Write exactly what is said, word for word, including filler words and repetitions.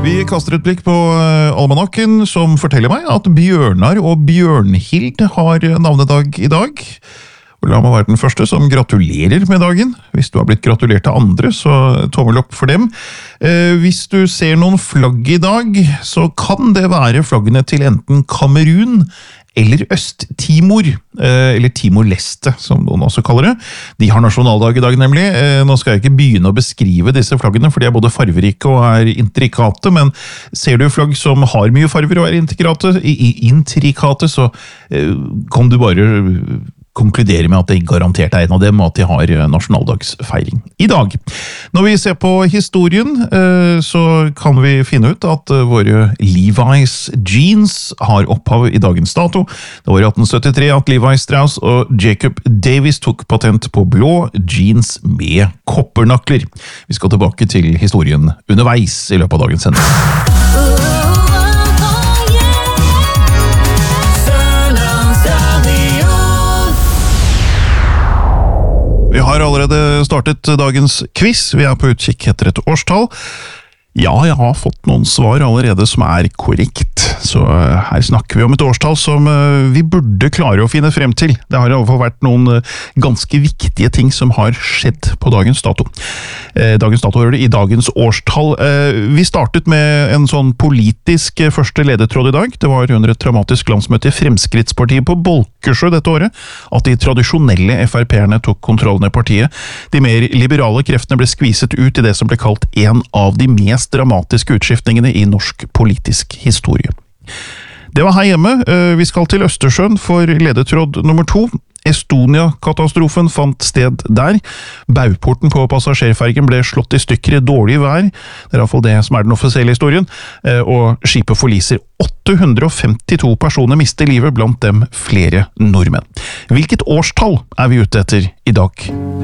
Vi kaster et blikk på almanakken, som forteller meg at Bjørnar og Bjørnhild har navnedag i dag. Og la meg være den første som gratulerer med dagen. Hvis du har blitt gratulert til andre, så tommel opp for dem. Eh, hvis du ser noen flagg i dag, så kan det være flaggene til enten Kamerun eller Øst-Timor, eh, eller Timor-Leste, som noen også kaller det. De har nasjonaldag i dag, nemlig. Eh, nå skal jeg ikke begynne å beskrive disse flaggene, for de er både farverike og er intrikate, men ser du flagg som har mye farver og er intrikate, intrikate så eh, kan du bare konkludere med at det garantert er en av dem, og at de har nasjonaldagsfeiring i dag. Når vi ser på historien, så kan vi finne ut at våre Levi's jeans har opphav i dagens dato. Det var i atten syttitre at Levi Strauss og Jacob Davis tok patent på blå jeans med koppernakler. Vi skal tilbake til historien underveis i løpet av dagens sending. Vi har allerede startet dagens quiz. Vi er på utkikk etter et årstall. Ja, jeg har fått noen svar allerede som er korrekt, så her snakker vi om et årstall som vi burde klare å finne frem til. Det har i alle fall vært noen ganske viktige ting som har skjedd på dagens dato. Dagens dato hører det i dagens årstall. Vi startet med en sånn politisk første ledetråd i dag. Det var under et dramatisk landsmøte i Fremskrittspartiet på Bolkesjø dette året at de tradisjonelle F R P-erne tok kontrollen i partiet. De mer liberale kreftene ble skviset ut i det som ble kalt en av de mest dramatiske utskiftningene i norsk politisk historie. Det var her hjemme. Vi skal til Østersjøen for ledetråd nummer to. Estonia-katastrofen fant sted der. Bauporten på passasjerfergen ble slått i stykker i dårlig vær. Det er i hvert fall det som er den offisielle historien. Og skipet forliser. åtte hundre og femtito personer mister livet, blant dem flere nordmenn. Hvilket årstall er vi ute etter i dag?